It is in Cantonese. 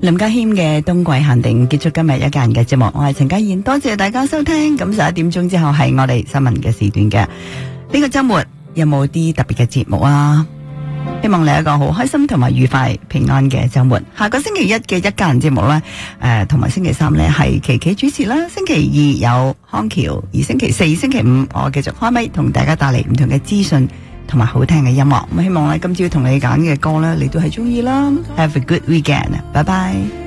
林家謙嘅冬季限定結束今日一家人嘅節目，我係陳家燕，多謝大家收聽。咁11點鐘之後係我哋新聞嘅時段嘅。呢個周末有冇啲特別嘅節目啊？希望你有一個好開心同埋愉快平安嘅周末。下個星期一嘅一家人節目呢，同埋星期三呢係琪琪主持啦。星期二有康橋，而星期四、星期五我繼續開咪同大家帶嚟唔同嘅資訊同埋好聽嘅音樂。咁希望呢今朝同你揀嘅歌呢，你都係中意啦。Have a good weekend，拜拜。